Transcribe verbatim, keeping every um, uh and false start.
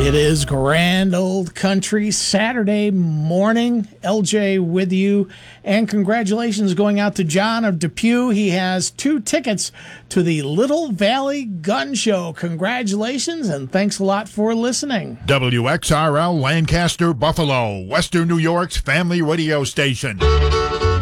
It is Grand Old Country Saturday morning. L J with you. And congratulations going out to John of Depew. He has two tickets to the Little Valley Gun Show. Congratulations, and thanks a lot for listening. W X R L Lancaster, Buffalo, Western New York's family radio station.